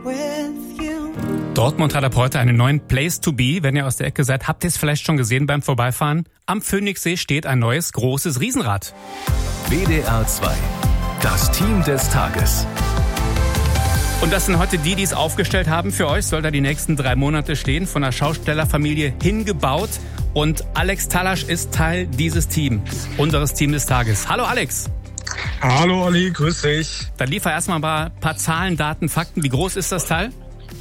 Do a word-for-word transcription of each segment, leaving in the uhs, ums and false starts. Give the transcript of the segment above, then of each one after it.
Dortmund hat ab heute einen neuen Place to be. Wenn ihr aus der Ecke seid, habt ihr es vielleicht schon gesehen beim Vorbeifahren. Am Phoenixsee steht ein neues, großes Riesenrad. W D R zwei, das Team des Tages. Und das sind heute die, die es aufgestellt haben. Für euch soll da die nächsten drei Monate stehen, von der Schaustellerfamilie hingebaut. Und Alex Talasch ist Teil dieses Teams, unseres Team des Tages. Hallo Alex. Hallo Olli, grüß dich. Dann liefer erstmal ein paar, paar Zahlen, Daten, Fakten. Wie groß ist das Teil?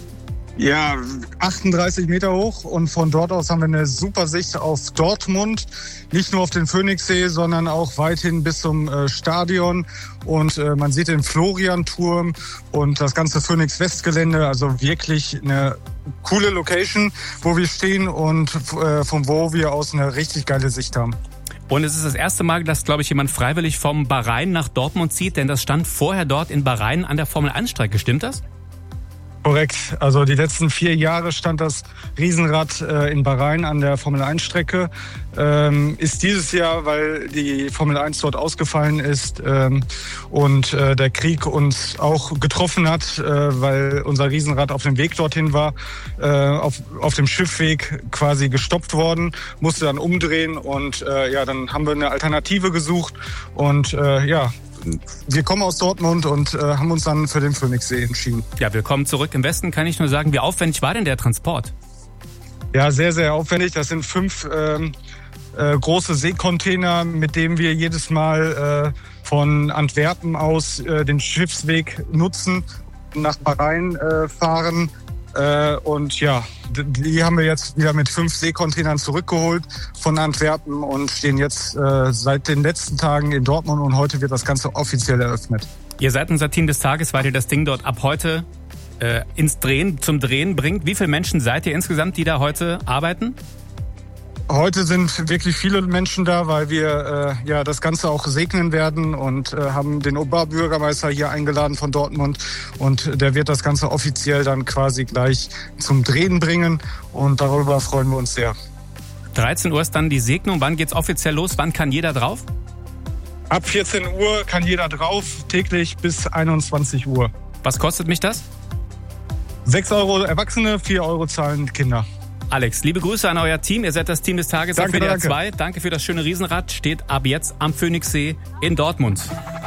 Ja, achtunddreißig Meter hoch und von dort aus haben wir eine super Sicht auf Dortmund. Nicht nur auf den Phoenixsee, sondern auch weithin bis zum äh, Stadion. Und äh, man sieht den Florianturm und das ganze Phoenix-West-Gelände. Also wirklich eine coole Location, wo wir stehen und äh, von wo wir aus eine richtig geile Sicht haben. Und es ist das erste Mal, dass, glaube ich, jemand freiwillig vom Bahrain nach Dortmund zieht, denn das stand vorher dort in Bahrain an der Formel eins Strecke. Stimmt das? Korrekt. Also die letzten vier Jahre stand das Riesenrad äh, in Bahrain an der Formel eins Strecke. Ähm, ist dieses Jahr, weil die Formel eins dort ausgefallen ist ähm, und äh, der Krieg uns auch getroffen hat, äh, weil unser Riesenrad auf dem Weg dorthin war, äh, auf, auf dem Schiffweg quasi gestoppt worden, musste dann umdrehen und äh, ja, dann haben wir eine Alternative gesucht und äh, ja, wir kommen aus Dortmund und äh, haben uns dann für den Phoenixsee entschieden. Ja, willkommen zurück im Westen, kann ich nur sagen. Wie aufwendig war denn der Transport? Ja, sehr, sehr aufwendig. Das sind fünf ähm, äh, große Seekontainer, mit denen wir jedes Mal äh, von Antwerpen aus äh, den Schiffsweg nutzen, nach Bahrain äh, fahren. Äh, und ja, die haben wir jetzt wieder mit fünf Seekontainern zurückgeholt von Antwerpen und stehen jetzt äh, seit den letzten Tagen in Dortmund und heute wird das Ganze offiziell eröffnet. Ihr seid unser Team des Tages, weil ihr das Ding dort ab heute äh, ins Drehen, zum Drehen bringt. Wie viele Menschen seid ihr insgesamt, die da heute arbeiten? Heute sind wirklich viele Menschen da, weil wir äh, ja das Ganze auch segnen werden und äh, haben den Oberbürgermeister hier eingeladen von Dortmund und der wird das Ganze offiziell dann quasi gleich zum Drehen bringen und darüber freuen wir uns sehr. dreizehn Uhr ist dann die Segnung. Wann geht's offiziell los? Wann kann jeder drauf? Ab vierzehn Uhr kann jeder drauf, täglich bis einundzwanzig Uhr. Was kostet mich das? sechs Euro Erwachsene, vier Euro zahlen Kinder. Alex, liebe Grüße an euer Team. Ihr seid das Team des Tages auf W D R zwei. Danke für das schöne Riesenrad. Steht ab jetzt am Phoenixsee in Dortmund.